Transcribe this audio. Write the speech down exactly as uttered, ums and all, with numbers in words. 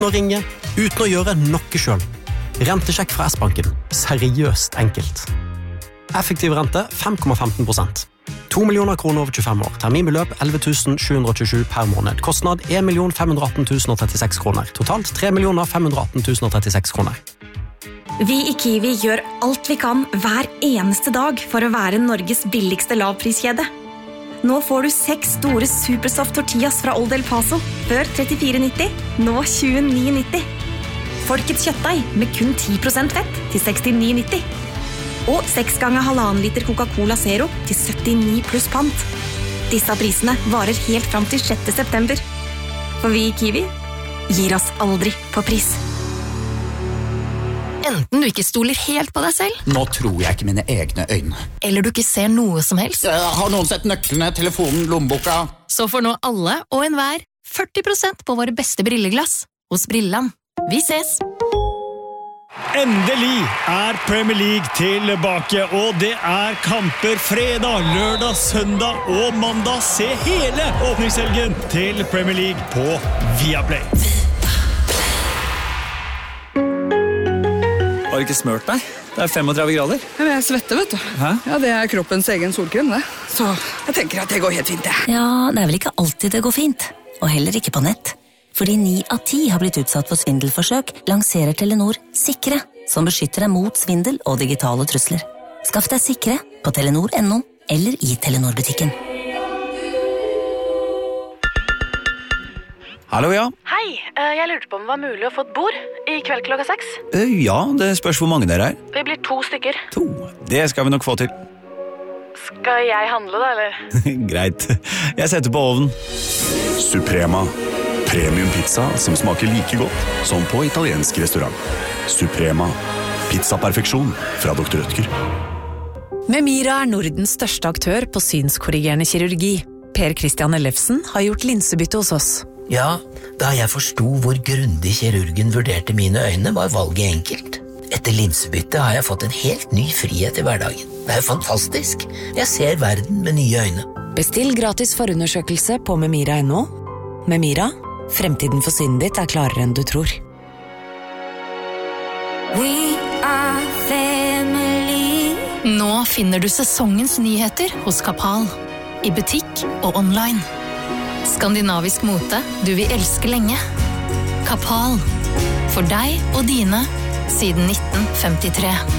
Uten å ringe, uten å gjøre noe selv. Rentesjekk fra S-banken. Seriøst enkelt. Effektiv rente fem komma femten prosent. to millioner kroner over tjuefem år. Terminbeløp elleve tusen sju hundre tjuesju per måned. Kostnad en million fem hundre atten tusen trettiseks kroner. Totalt tre millioner fem hundre atten tusen trettiseks kroner. Vi i Kiwi gjør alt vi kan hver eneste dag for å være Norges billigste lavpriskjede. Nå får du seks store Supersoft tortillas fra Old El Paso, før trettifire nitti, nå tjueni nitti. Folkets kjøttdeig med kun ti prosent fett til sekstini nitti. Og seks ganger halvannen liter Coca-Cola Zero til syttini pluss pant. Disse prisene varer helt fram til sjette september. For vi i Kiwi gir oss aldri på pris. Enten du ikke stoler helt på deg selv, Nå tror jeg ikke mine egne øyne. eller du ikke ser noe som helst, Har noen sett nøklene, telefonen, lommeboka? så får nå alle og enhver førti prosent på våre beste brilleglass hos Brilland. Vi ses! Endelig er Premier League tilbake, og det er kamper fredag, lørdag, søndag og mandag. Se hele åpningshelgen til Premier League på Viaplay. Har du ikke smørt deg? Det er femogtredve grader. Ja, men jeg svetter, vet du. Hæ? Ja, det er kroppens egen solkrem, det. Så jeg tenker at det går helt fint, det. Ja, det er vel ikke alltid det går fint. Og heller ikke på nett. Fordi ni av ti har blitt utsatt for svindelforsøk, lanserer Telenor Sikre, som beskytter deg mot svindel og digitale trusler. Skaff deg Sikre på telenor punktum no eller i Telenor-butikken. Hallo, ja. Hei, eh, jeg lurte på om det var mulig å få et bord i kveld klokka seks. Eh, Ja, det spørs hvor mange dere er. Vi blir to stykker. To. Det skal vi nok få til. Skal jeg handle da, eller? Greit. Jeg setter på ovnen. Suprema. Premium pizza som smaker like godt som på italiensk restaurant. Suprema. Pizzaperfeksjon fra doktor Rødtger. Memira er Nordens største aktør på synskorrigerende kirurgi. Per Christian Ellefsen har gjort linsebytte hos oss. Ja, da jeg forsto hvor grundig kirurgen vurderte mine øyne, var valget enkelt. Etter linsebytte har jeg fått en helt ny frihet i hverdagen. Det er jo fantastisk. Jeg ser verden med nye øyne. Bestill gratis forundersøkelse på memira punktum no. Memira, fremtiden for synet ditt er klarere enn du tror. We are family. Nå finner du sesongens nyheter hos Kapal. I butikk og online. Skandinavisk mote du vil elske lenge. Kapal. For deg og dine siden nitten femtitre.